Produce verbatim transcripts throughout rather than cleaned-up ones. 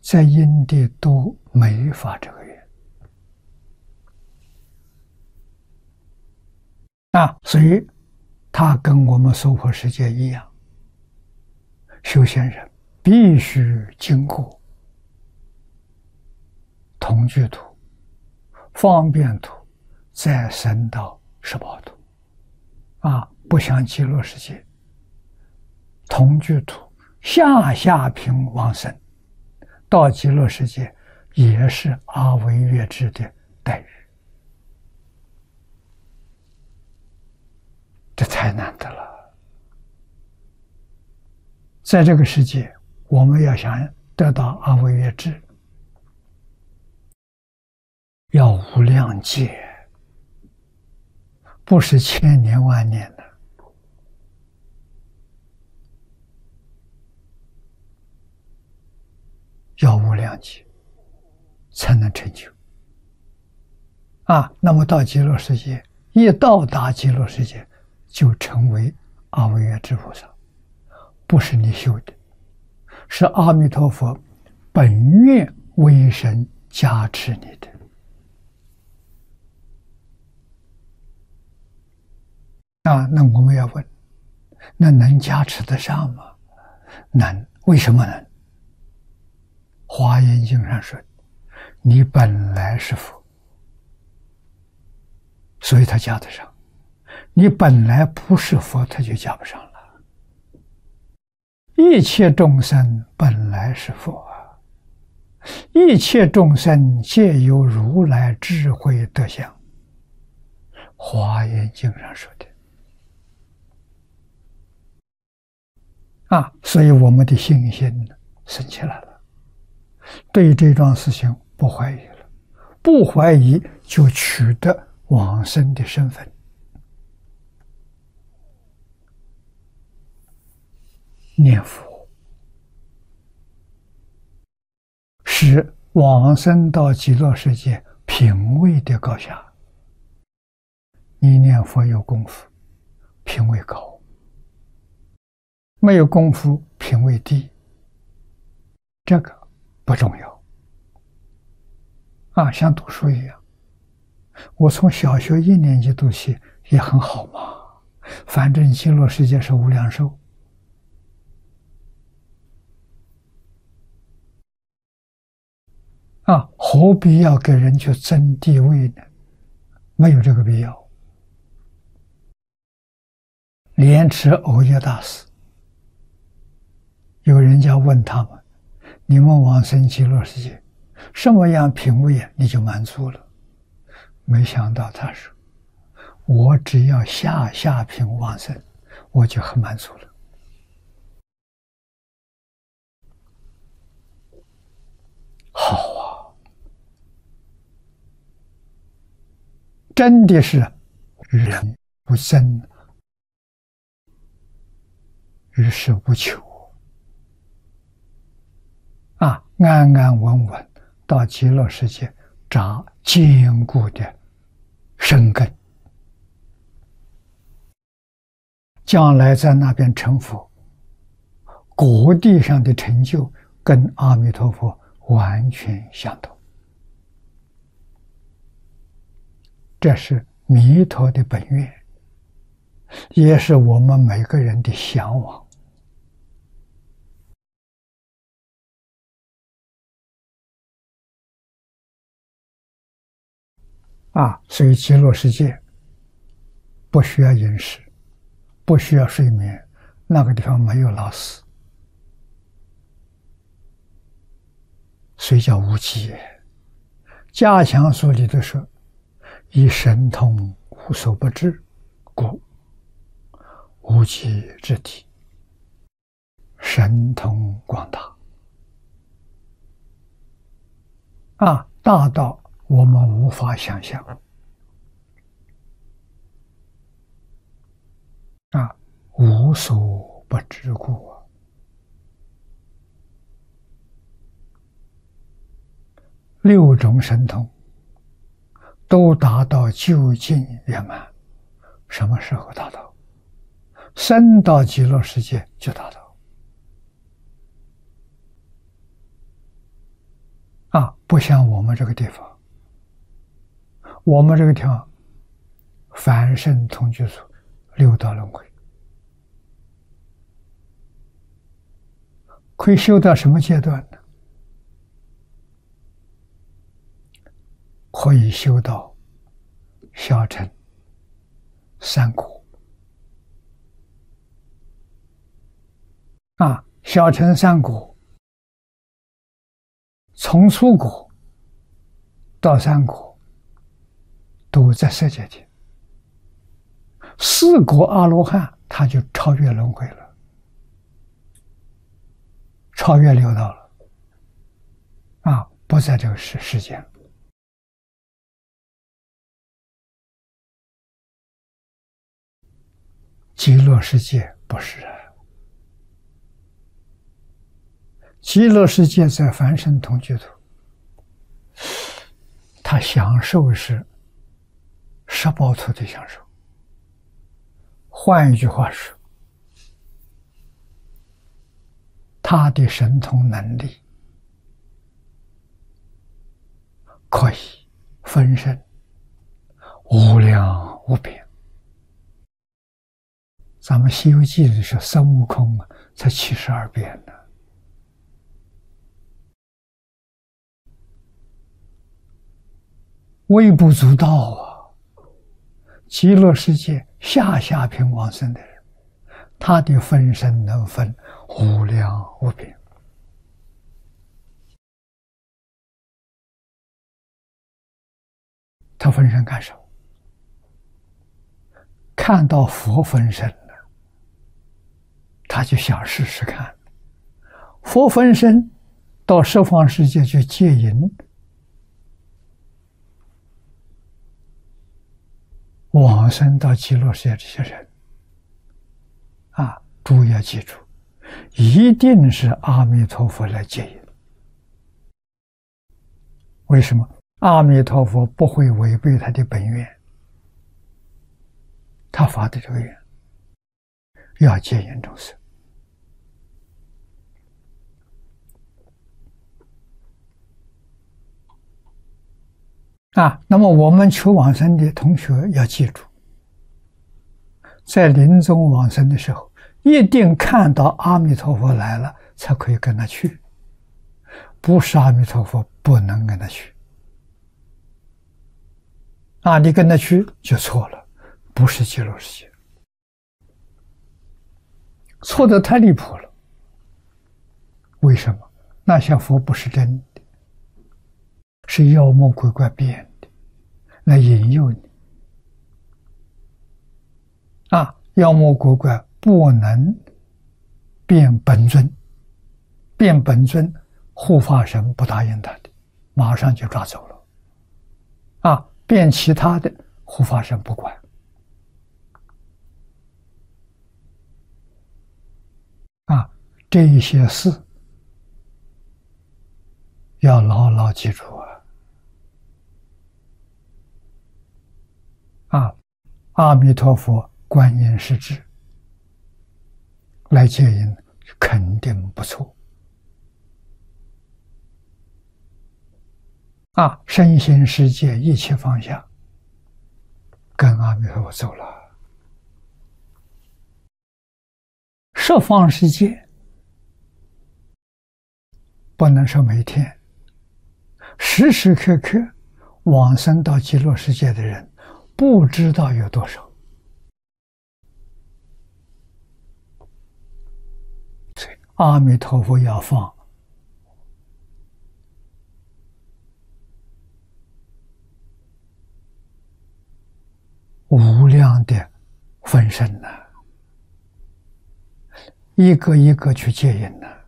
在因地都没发这个愿啊，所以他跟我们娑婆世界一样，修仙人必须经过同居土、方便土，再升到十报土啊，不像极乐世界同居土下下品往生，到极乐世界也是阿惟越致的待遇，这太难得了。在这个世界，我们要想得到阿惟越致，要无量劫，不是千年万年的，要无量劫才能成就啊。那么到极乐世界，一到达极乐世界，就成为阿惟越致菩萨，不是你修的，是阿弥陀佛本愿威神加持你的。啊，那我们要问，那能加持得上吗？能，为什么能？华严经上说，你本来是佛，所以他加得上；你本来不是佛，他就加不上了。一切众生本来是佛啊，一切众生皆有如来智慧德相。华严经上说的啊，所以我们的信心升起来了，对这桩事情不怀疑了，不怀疑就取得往生的身份。念佛是往生到极乐世界品位的高下，你念佛有功夫，品位高；没有功夫，品位低。这个不重要啊，像读书一样，我从小学一年级读起也很好嘛，反正极乐世界是无量寿。啊，何必要给人去争地位呢？没有这个必要。莲池藕益大师，有人家问他们：“你们往生极乐世界，什么样品位啊，你就满足了？”没想到他说：“我只要下下品往生，我就很满足了。”好啊，真的是人不争，于事无求啊，安安稳稳到极乐世界，扎坚固的生根，将来在那边成佛，果地上的成就跟阿弥陀佛完全相同。这是弥陀的本愿，也是我们每个人的向往。啊，所以极乐世界不需要饮食，不需要睡眠，那个地方没有老死，所以叫无极。加强书里头说，以神通无所不至，故无极之体，神通广大啊，大到我们无法想象啊，无所不知故啊。六种神通都达到究竟圆满，什么时候达到？升到极乐世界就达到。 啊，不像我们这个地方，我们这个地方凡圣同居所六道轮回，可以修到什么阶段呢？可以修到小乘三果啊，小乘三果，从初果到三果都在色界天，四果阿罗汉他就超越轮回了，超越六道了，啊，不在这个世世间。极乐世界不是啊，极乐世界在凡圣同居土，他享受是十报土的享受。换一句话说，他的神通能力可以分身无量无边。咱们《西游记》里说孙悟空啊，才七十二变呢，微不足道啊！极乐世界下下品往生的人，他的分身能分无量无边。他分身干什么？看到佛分身了，他就想试试看。佛分身到十方世界去接引往生到极乐世界这些人啊，诸位要记住，一定是阿弥陀佛来接引。为什么？阿弥陀佛不会违背他的本愿，他发的这个愿要接引众生啊。那么我们求往生的同学要记住，在临终往生的时候，一定看到阿弥陀佛来了才可以跟他去，不是阿弥陀佛不能跟他去啊！你跟他去就错了，不是极乐世界，错得太离谱了。为什么？那些佛不是真的，是妖魔鬼怪变的，来引诱你啊！妖魔鬼怪不能变本尊，变本尊，护法神不答应他的，马上就抓走了啊！变其他的，护法神不管啊！这一些事要牢牢记住啊！啊，阿弥陀佛、观音是指来接引，肯定不错啊！身心世界一切放下，跟阿弥陀佛走了。十方世界不能说每天，时时刻刻往生到极乐世界的人不知道有多少。所以阿弥陀佛要放无量的分身呢、啊，一个一个去接引呢、啊。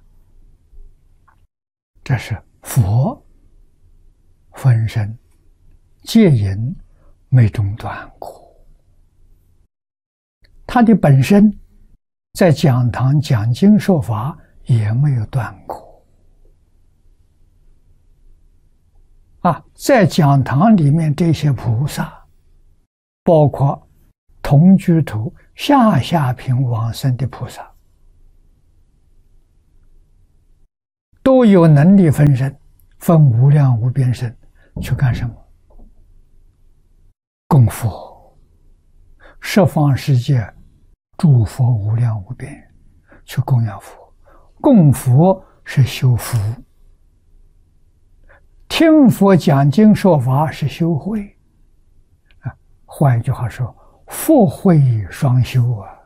这是佛分身接引没中断过，他的本身在讲堂讲经说法也没有断过啊！在讲堂里面，这些菩萨，包括同居土下下品往生的菩萨，都有能力分身， 分无量无边身去干什么？供佛，十方世界诸佛无量无边，去供养佛。供佛是修福，听佛讲经说法是修慧。啊，换一句话说，佛慧双修啊。